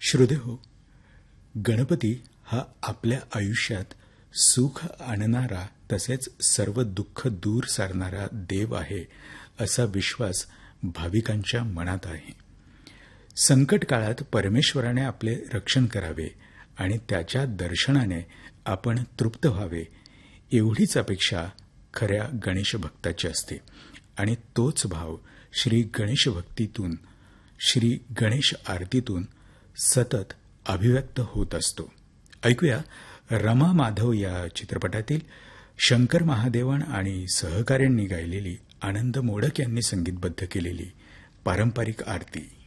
श्रोतेहो, गणपती हा आपल्या आयुष्यात सुख आणणारा तसेच सर्व दुःख दूर सारणारा देव आहे असा विश्वास भाविकांच्या मनात आहे. संकट काळात परमेश्वराने आपले रक्षण करावे आणि त्याच्या दर्शनाने आपण तृप्त व्हावे एवढीच अपेक्षा खऱ्या गणेश भक्ताची असते आणि तोच भाव श्री गणेश भक्तीतून, श्री गणेश आरतीतून सतत अभिव्यक्त होत असतो. ऐकूया रमा माधव या चित्रपटातील शंकर महादेवन आणि सहकाऱ्यांनी गायलेली आनंद मोडक यांनी संगीतबद्ध केलेली पारंपरिक आरती.